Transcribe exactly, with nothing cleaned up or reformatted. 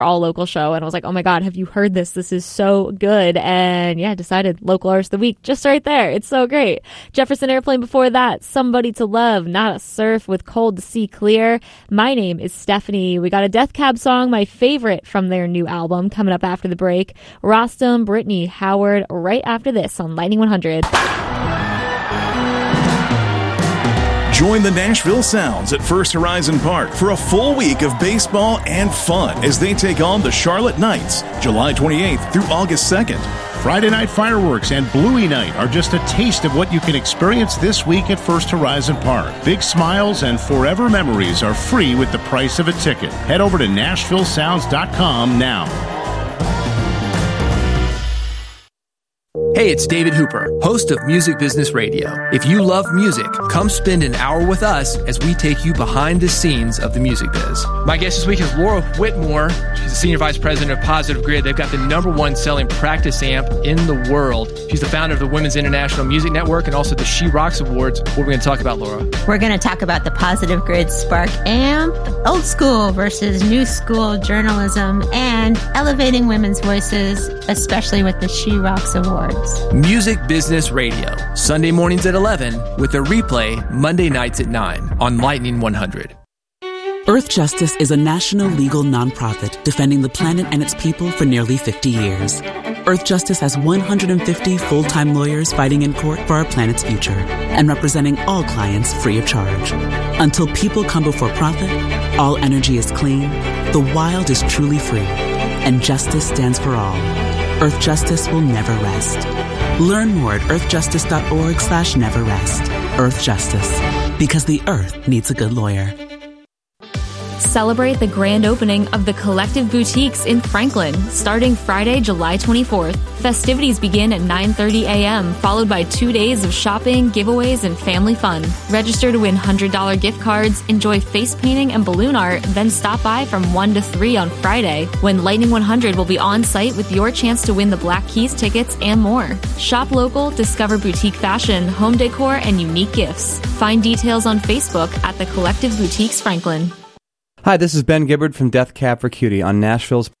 all local show, and I was like, oh my god, have you heard this? This is so good. And yeah, I decided local artist of the week just right there. It's so great. Jefferson Airplane before that, Somebody to Love, Not a Surf with Cold to See Clear. My Name is Stephanie. We got a Death Cab song, my favorite from their new album, coming up after the break. Rostam, Brittany Howard, right after this on Lightning one hundred. Join the Nashville Sounds at First Horizon Park for a full week of baseball and fun as they take on the Charlotte Knights, July twenty-eighth through August second. Friday night fireworks and Bluey Night are just a taste of what you can experience this week at First Horizon Park. Big smiles and forever memories are free with the price of a ticket. Head over to Nashville Sounds dot com now. Hey, it's David Hooper, host of Music Business Radio. If you love music, come spend an hour with us as we take you behind the scenes of the music biz. My guest this week is Laura Whitmore. She's the Senior Vice President of Positive Grid. They've got the number one selling practice amp in the world. She's the founder of the Women's International Music Network and also the She Rocks Awards. What are we going to talk about, Laura? We're going to talk about the Positive Grid Spark amp, old school versus new school journalism, and elevating women's voices, especially with the She Rocks Awards. Music Business Radio, Sunday mornings at eleven, with a replay Monday nights at nine on Lightning one hundred. Earth Justice is a national legal nonprofit defending the planet and its people for nearly fifty years. Earth Justice has one hundred fifty full-time lawyers fighting in court for our planet's future and representing all clients free of charge. Until people come before profit, all energy is clean, the wild is truly free, and justice stands for all. Earth Justice will never rest. Learn more at earthjustice.org slash never rest. Earth Justice. Because the earth needs a good lawyer. Celebrate the grand opening of the Collective Boutiques in Franklin, starting Friday, July twenty-fourth. Festivities begin at nine thirty a.m., followed by two days of shopping, giveaways, and family fun. Register to win one hundred dollars gift cards, enjoy face painting and balloon art, then stop by from one to three on Friday, when Lightning one hundred will be on site with your chance to win the Black Keys tickets and more. Shop local, discover boutique fashion, home decor, and unique gifts. Find details on Facebook at the Collective Boutiques Franklin. Hi, this is Ben Gibbard from Death Cab for Cutie on Nashville's